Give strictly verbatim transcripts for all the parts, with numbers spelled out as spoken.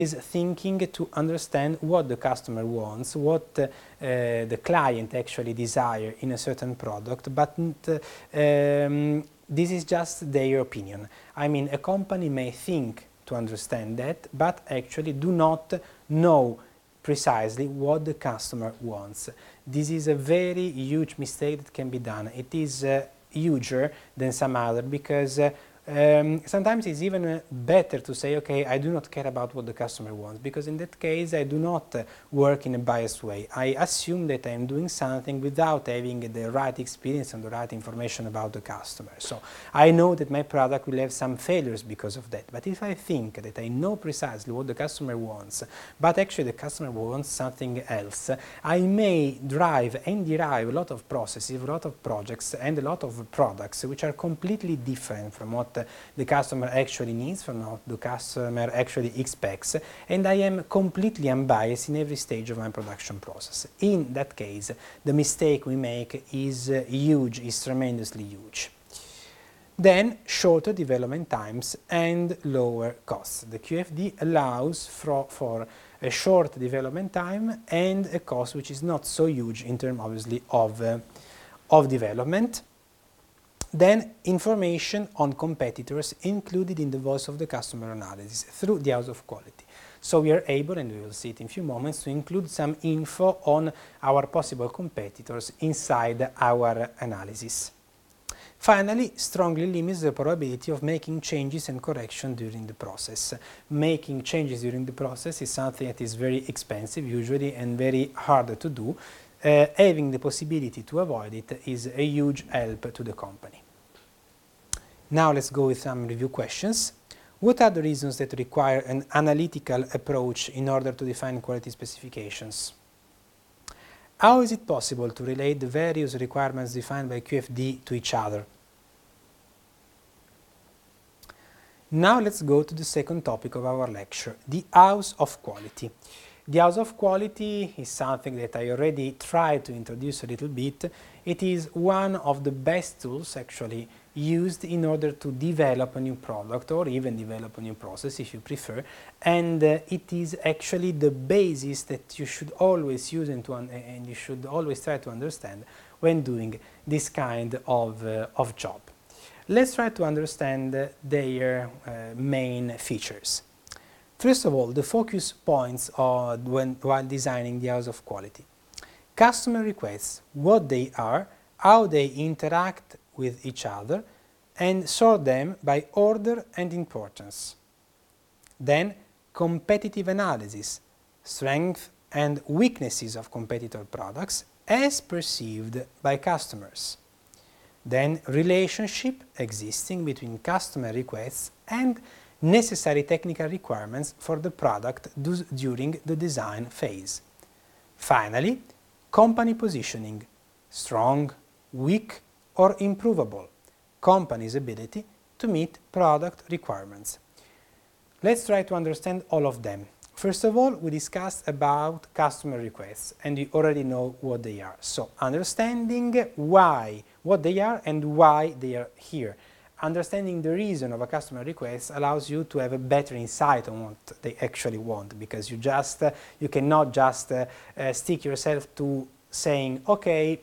is thinking to understand what the customer wants, what uh, the client actually desire in a certain product, but uh, um, this is just their opinion. I mean, a company may think to understand that, but actually do not know precisely what the customer wants. This is a very huge mistake that can be done. It is uh, huger than some other because uh, Um, sometimes it's even uh, better to say, okay, I do not care about what the customer wants, because in that case I do not uh, work in a biased way. I assume that I am doing something without having the right experience and the right information about the customer. So I know that my product will have some failures because of that. But if I think that I know precisely what the customer wants, but actually the customer wants something else, I may drive and derive a lot of processes, a lot of projects and a lot of products which are completely different from what the customer actually needs, from what the customer actually expects, and I am completely unbiased in every stage of my production process. In that case, the mistake we make is uh, huge, is tremendously huge. Then, shorter development times and lower costs. The Q F D allows for, for a short development time and a cost which is not so huge in terms, obviously, of, uh, of development. Then information on competitors included in the voice of the customer analysis through the house of quality. So we are able, and we will see it in a few moments, to include some info on our possible competitors inside our analysis. Finally, strongly limits the probability of making changes and correction during the process. Making changes during the process is something that is very expensive usually and very hard to do. Uh, having the possibility to avoid it is a huge help to the company. Now let's go with some review questions. What are the reasons that require an analytical approach in order to define quality specifications? How is it possible to relate the various requirements defined by Q F D to each other? Now let's go to the second topic of our lecture, the house of quality. The house of quality is something that I already tried to introduce a little bit. It is one of the best tools actually used in order to develop a new product or even develop a new process if you prefer, and uh, it is actually the basis that you should always use and, to un and you should always try to understand when doing this kind of, uh, of job. Let's try to understand uh, their uh, main features. First of all, the focus points are when, while designing the house of quality. Customer requests, what they are, how they interact with each other, and sort them by order and importance. Then, competitive analysis, strengths and weaknesses of competitor products as perceived by customers. Then, relationship existing between customer requests and necessary technical requirements for the product during the design phase. Finally, company positioning, strong, weak or improvable, company's ability to meet product requirements. Let's try to understand all of them. First of all, we discussed about customer requests and you already know what they are. So, understanding why, what they are and why they are here. Understanding the reason of a customer request allows you to have a better insight on what they actually want, because you just uh, you cannot just uh, uh, stick yourself to saying, okay,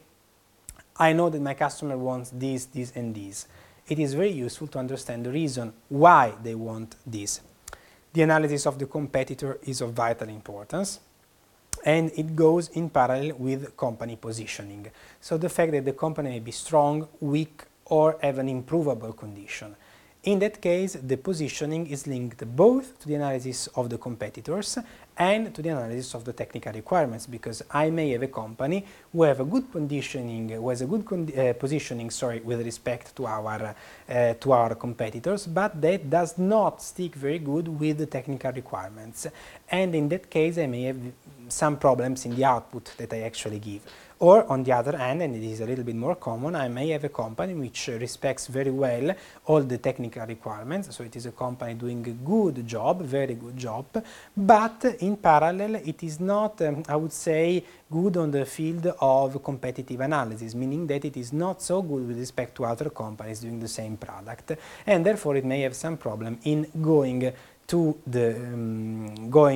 I know that my customer wants this, this and this. It is very useful to understand the reason why they want this. The analysis of the competitor is of vital importance, and it goes in parallel with company positioning. So the fact that the company may be strong, weak, or have an improvable condition. In that case, the positioning is linked both to the analysis of the competitors and to the analysis of the technical requirements, because I may have a company who have a good conditioning, who has a good con uh, positioning, sorry, with respect to our uh, to our competitors, but that does not stick very good with the technical requirements. And in that case, I may have some problems in the output that I actually give. Or on the other hand, and it is a little bit more common, I may have a company which respects very well all the technical requirements, so it is a company doing a good job, very good job, but in parallel it is not, um, I would say, good on the field of competitive analysis, meaning that it is not so good with respect to other companies doing the same product, and therefore it may have some problem in going to the um, going